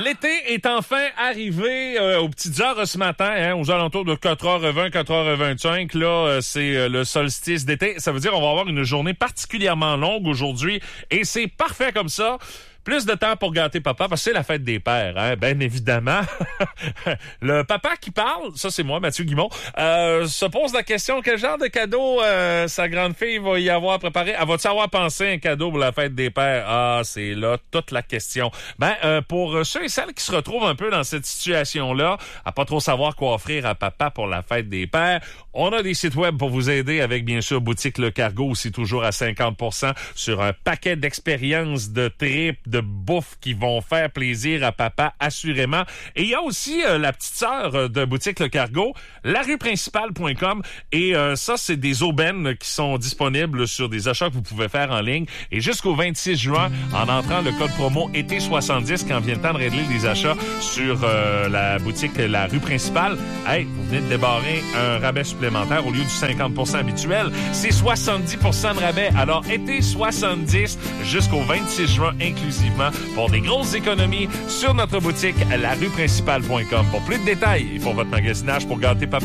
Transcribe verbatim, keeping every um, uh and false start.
L'été est enfin arrivé euh, aux petites heures ce matin, hein, aux alentours de quatre heures vingt, quatre heures vingt-cinq. Là, euh, c'est euh, le solstice d'été. Ça veut dire qu'on va avoir une journée particulièrement longue aujourd'hui et c'est parfait comme ça. Plus de temps pour gâter papa, parce que c'est la fête des pères, hein, bien évidemment. Le papa qui parle, ça c'est moi, Mathieu Guimond, euh, se pose la question, quel genre de cadeau euh, sa grande fille va y avoir préparé? Elle va-tu avoir pensé un cadeau pour la fête des pères? Ah, c'est là toute la question. Ben, euh, pour ceux et celles qui se retrouvent un peu dans cette situation-là, à pas trop savoir quoi offrir à papa pour la fête des pères, on a des sites web pour vous aider avec, bien sûr, Boutique Le Cargo, aussi toujours à cinquante pour cent sur un paquet d'expériences, de trips, de bouffe qui vont faire plaisir à papa, assurément. Et il y a aussi euh, la petite sœur de Boutique Le Cargo, la rue principale point com. Et euh, ça, c'est des aubaines qui sont disponibles sur des achats que vous pouvez faire en ligne. Et jusqu'au vingt-six juin, en entrant le code promo été soixante-dix, quand vient le temps de régler les achats sur euh, la boutique La rue principale, hey, vous venez de débarrer un rabais supplémentaire au lieu du cinquante pour cent habituel. C'est soixante-dix pour cent de rabais. Alors, été soixante-dix jusqu'au vingt-six juin inclusivement pour des grosses économies sur notre boutique la rue principale point com. Pour plus de détails et pour votre magasinage pour gâter papa,